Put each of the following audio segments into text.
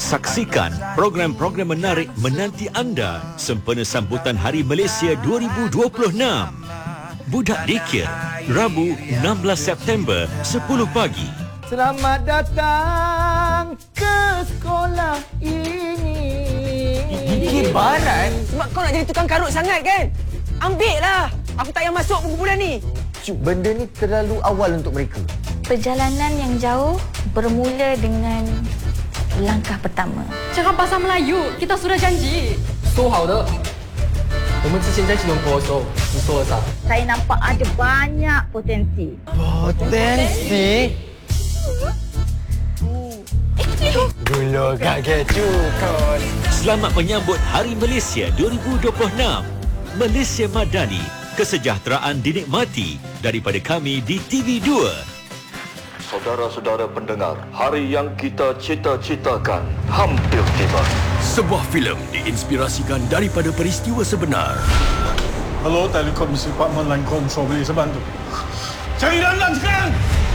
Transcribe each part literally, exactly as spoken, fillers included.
Saksikan program-program menarik menanti anda sempena sambutan Hari Malaysia dua ribu dua puluh enam. Budak Dikir, Rabu enam belas September, sepuluh pagi. Selamat datang ke sekolah ini. Dikir barat? Sebab kau nak jadi tukang karut sangat kan? Ambil lah. Aku tak payah masuk buku bulan ni. Benda ni terlalu awal untuk mereka. Perjalanan yang jauh bermula dengan langkah pertama. Jangan pasal Melayu, kita sudah janji. 说好的，我们之前在吉隆坡的时候，你说了啥？ Saya nampak ada banyak potensi. Potensi? Gula kaget cukon. Selamat menyambut Hari Malaysia dua ribu dua puluh enam. Malaysia Madani, kesejahteraan dinikmati daripada kami di T V dua. Saudara-saudara pendengar, hari yang kita cita-citakan hampir tiba. Sebuah filem diinspirasikan daripada peristiwa sebenar. Hello, Telekomisi Department Line Control, boleh saya bantu? Cari dalam sekarang!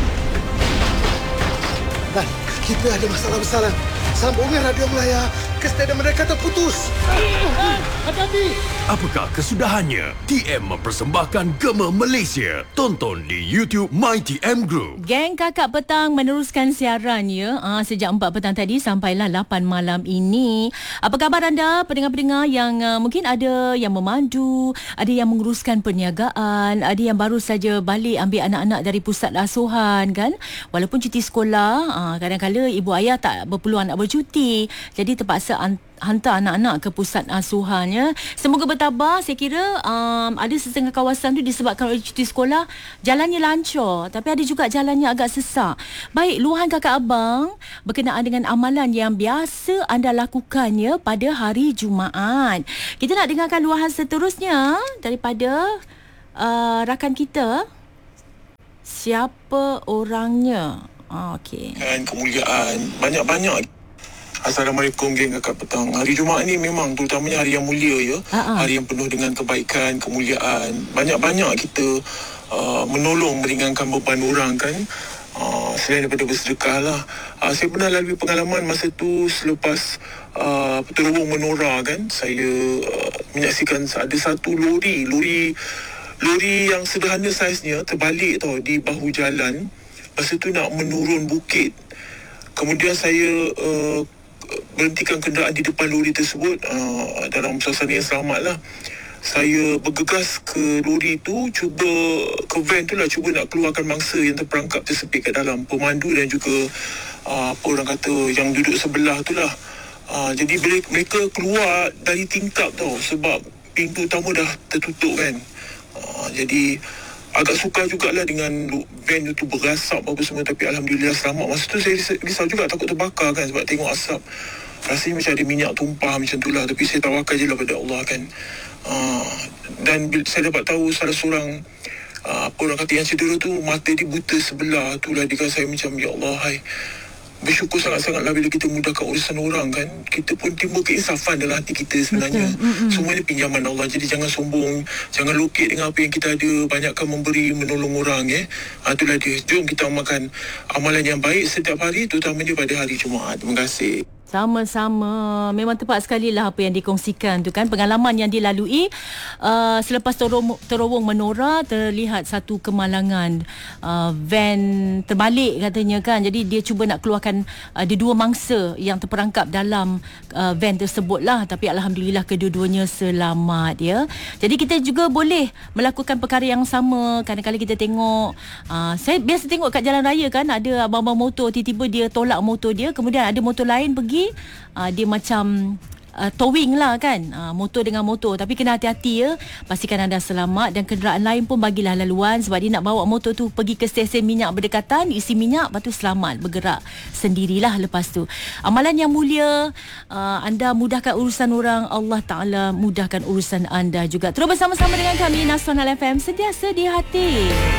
Dan kita ada masalah besar. Sambungan radio Melaya ke stadium mereka terputus. Hati-hati! Apakah kesudahannya? T M mempersembahkan Gema Malaysia. Tonton di YouTube My T M Group. Geng Kakak Petang meneruskan siarannya uh, sejak empat petang tadi sampailah lapan malam ini. Apa khabar anda pendengar-pendengar yang uh, mungkin ada yang memandu, ada yang menguruskan perniagaan, ada yang baru saja balik ambil anak-anak dari pusat asuhan kan? Walaupun cuti sekolah, uh, kadang-kadang ibu ayah tak berpeluang nak bercuti. Jadi terpaksa an- hantar anak-anak ke pusat asuhannya. Semoga bertabah. Saya kira um, ada setengah kawasan tu disebabkan oleh cuti sekolah, jalannya lancar, tapi ada juga jalannya agak sesak. Baik, luahan kakak abang berkenaan dengan amalan yang biasa anda lakukannya pada hari Jumaat. Kita nak dengarkan luahan seterusnya daripada uh, rakan kita. Siapa orangnya? Oh, okey. Kan kemuliaan banyak-banyak. Assalamualaikum geng Kakak Petang. Hari Jumaat ni memang terutamanya hari yang mulia ya. Uh-huh. Hari yang penuh dengan kebaikan, kemuliaan. Banyak-banyak kita uh, menolong, meringankan beban orang kan. Uh, selain daripada bersedekah lah. Uh, saya pernah lalui pengalaman masa tu selepas uh, terowong menora kan. Saya uh, menyaksikan ada satu lori, lori lori yang sederhana saiznya terbalik tau di bahu jalan. Masa tu nak menurun bukit. Kemudian saya uh, berhentikan kenderaan di depan lori tersebut uh, dalam suasana yang selamat lah. Saya bergegas ke lori tu, cuba ke van tu lah, cuba nak keluarkan mangsa yang terperangkap tersepit kat dalam, pemandu dan juga uh, apa orang kata yang duduk sebelah tu lah. Uh, jadi mereka keluar dari tingkap tau sebab pintu utama dah tertutup kan. Uh, jadi agak sukar jugalah dengan van itu berasap apa semua, tapi Alhamdulillah selamat. Masa tu saya risau juga, takut terbakar kan sebab tengok asap. Rasanya macam ada minyak tumpah macam tu lah, tapi saya tawakal je lah pada Allah kan. Uh, dan saya dapat tahu salah seorang uh, apa orang kata yang cedera tu, mata dia buta sebelah tu lah. Dia kata saya macam, ya Allah, hai, bersyukur sangat-sangatlah bila kita mudahkan urusan orang kan. Kita pun timbul keinsafan dalam hati kita sebenarnya. Mm-hmm. Semuanya pinjaman Allah. Jadi jangan sombong, jangan lokek dengan apa yang kita ada. Banyakkan memberi, menolong orang eh. Ha, itulah dia. Jom kita amalkan amalan yang baik setiap hari, terutamanya pada hari Jumaat. Terima kasih. Sama-sama. Memang tepat sekali lah apa yang dikongsikan tu kan. Pengalaman yang dilalui uh, selepas terowong, terowong menora, terlihat satu kemalangan. Uh, van terbalik katanya kan. Jadi dia cuba nak keluarkan uh, ada dua mangsa yang terperangkap dalam uh, van tersebut lah. Tapi Alhamdulillah kedua-duanya selamat ya. Jadi kita juga boleh melakukan perkara yang sama. Kadang-kadang kita tengok, uh, saya biasa tengok kat jalan raya kan, ada abang-abang motor tiba-tiba dia tolak motor dia, kemudian ada motor lain pergi, Uh, dia macam uh, towing lah kan, uh, motor dengan motor. Tapi kena hati-hati ya, pastikan anda selamat. Dan kenderaan lain pun bagilah laluan, sebab dia nak bawa motor tu pergi ke stesen minyak berdekatan, isi minyak, lepas tu selamat bergerak sendirilah lepas tu. Amalan yang mulia, uh, anda mudahkan urusan orang, Allah Ta'ala mudahkan urusan anda juga. Terus bersama-sama dengan kami Nasional F M, sentiasa di hati.